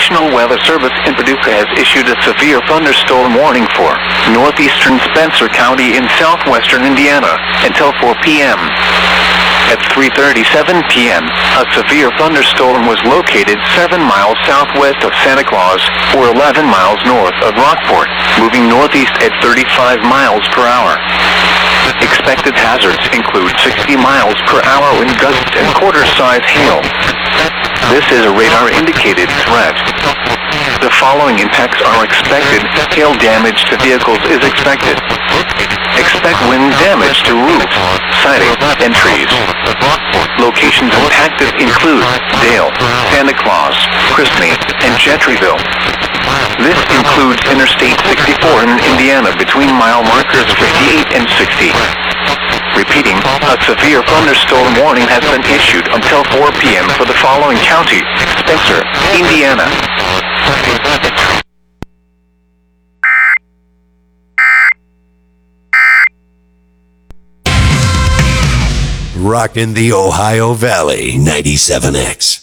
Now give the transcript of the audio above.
National Weather Service in Paducah has issued a severe thunderstorm warning for northeastern Spencer County in southwestern Indiana until 4 p.m. At 3:37 p.m., a severe thunderstorm was located 7 miles southwest of Santa Claus or 11 miles north of Rockport, moving northeast at 35 miles per hour. Expected hazards include 60 miles per hour wind gusts and quarter-size hail. This is a radar-indicated threat. The following impacts are expected. Hail damage to vehicles is expected. Expect wind damage to roofs, siding, and trees. Locations impacted include Dale, Santa Claus, Crispy, and Gentryville. This includes Interstate 64 in Indiana between mile markers 58 and 60. Repeating, a severe thunderstorm warning has been issued until 4 p.m. for the following county: Spencer, Indiana. Rockin' the Ohio Valley 97X.